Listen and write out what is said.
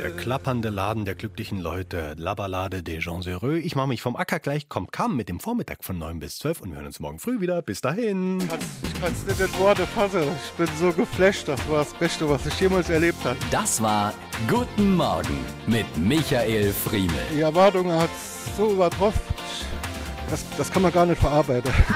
Der klappernde Laden der glücklichen Leute, La Ballade des Gens Heureux. Ich mache mich vom Acker, gleich kommt Kam mit dem Vormittag von 9 bis 12 und wir hören uns morgen früh wieder. Bis dahin. Ich kann es nicht in Worte fassen. Ich bin so geflasht. Das war das Beste, was ich jemals erlebt habe. Das war Guten Morgen mit Michael Friemel. Die Erwartungen hat so übertroffen. Das kann man gar nicht verarbeiten.